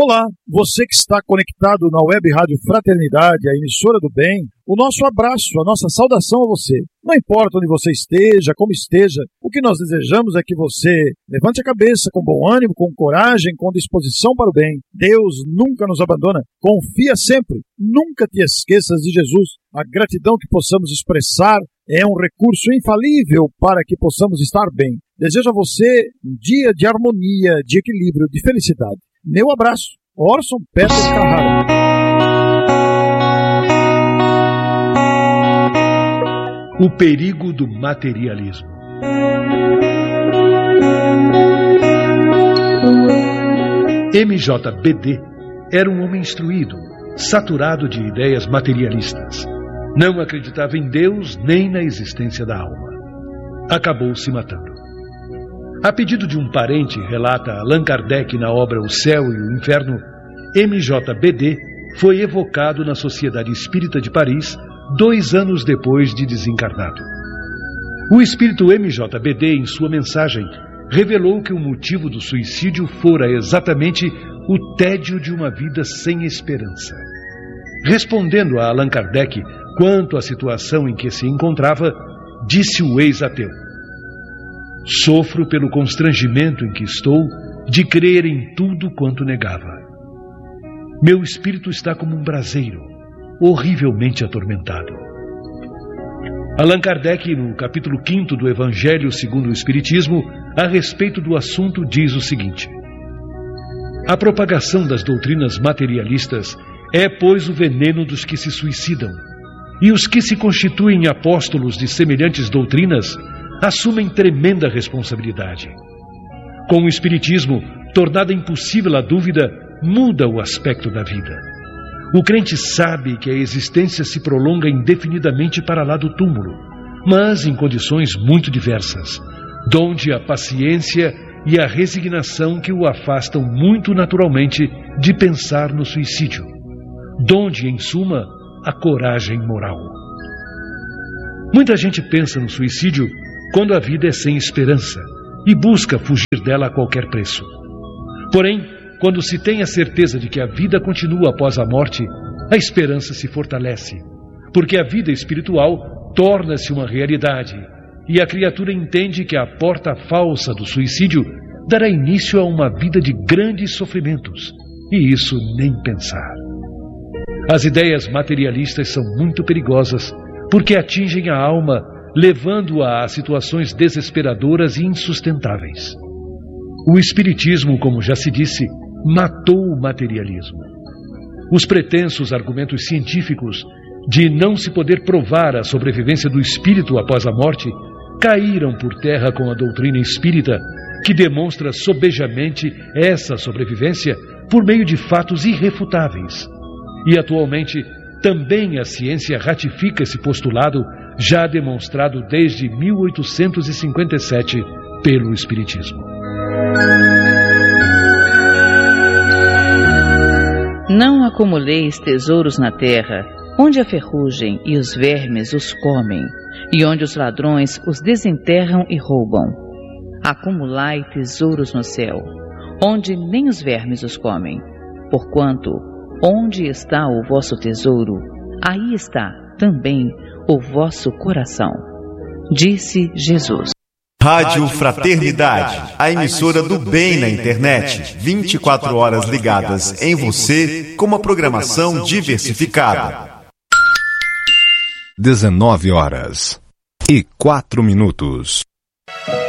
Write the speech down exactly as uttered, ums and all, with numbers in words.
Olá, você que está conectado na Web Rádio Fraternidade, a emissora do bem, o nosso abraço, a nossa saudação a você. Não importa onde você esteja, como esteja, o que nós desejamos é que você levante a cabeça com bom ânimo, com coragem, com disposição para o bem. Deus nunca nos abandona, confia sempre, nunca te esqueças de Jesus. A gratidão que possamos expressar é um recurso infalível para que possamos estar bem. Desejo a você um dia de harmonia, de equilíbrio, de felicidade. Meu abraço, Orson Petro Carrara. O perigo do materialismo. M J B D era um homem instruído, saturado de ideias materialistas. Não acreditava em Deus nem na existência da alma. Acabou se matando. A pedido de um parente, relata Allan Kardec na obra O Céu e o Inferno, M J B D foi evocado na Sociedade Espírita de Paris dois anos depois de desencarnado. O espírito M J B D, em sua mensagem, revelou que o motivo do suicídio fora exatamente o tédio de uma vida sem esperança. Respondendo a Allan Kardec quanto à situação em que se encontrava, disse o ex-ateu: sofro pelo constrangimento em que estou de crer em tudo quanto negava. Meu espírito está como um braseiro, horrivelmente atormentado. Allan Kardec, no capítulo quinto do Evangelho segundo o Espiritismo, a respeito do assunto, diz o seguinte: a propagação das doutrinas materialistas é, pois, o veneno dos que se suicidam, e os que se constituem apóstolos de semelhantes doutrinas assumem tremenda responsabilidade. Com o Espiritismo, tornada impossível a dúvida, muda o aspecto da vida. O crente sabe que a existência se prolonga indefinidamente para lá do túmulo, mas em condições muito diversas, donde a paciência e a resignação que o afastam muito naturalmente de pensar no suicídio, donde, em suma, a coragem moral. Muita gente pensa no suicídio quando a vida é sem esperança e busca fugir dela a qualquer preço. Porém, quando se tem a certeza de que a vida continua após a morte, a esperança se fortalece, porque a vida espiritual torna-se uma realidade e a criatura entende que a porta falsa do suicídio dará início a uma vida de grandes sofrimentos, e isso nem pensar. As ideias materialistas são muito perigosas porque atingem a alma, levando-a a situações desesperadoras e insustentáveis. O Espiritismo, como já se disse, matou o materialismo. Os pretensos argumentos científicos de não se poder provar a sobrevivência do espírito após a morte caíram por terra com a doutrina espírita, que demonstra sobejamente essa sobrevivência por meio de fatos irrefutáveis. E atualmente também a ciência ratifica esse postulado, já demonstrado desde mil oitocentos e cinquenta e sete pelo Espiritismo. Não acumuleis tesouros na terra, onde a ferrugem e os vermes os comem, e onde os ladrões os desenterram e roubam. Acumulai tesouros no céu, onde nem os vermes os comem, porquanto, onde está o vosso tesouro, aí está também o vosso coração. Disse Jesus. Rádio Fraternidade, a emissora do bem na internet, vinte e quatro horas ligadas em você, com uma programação diversificada. dezenove horas e quatro minutos.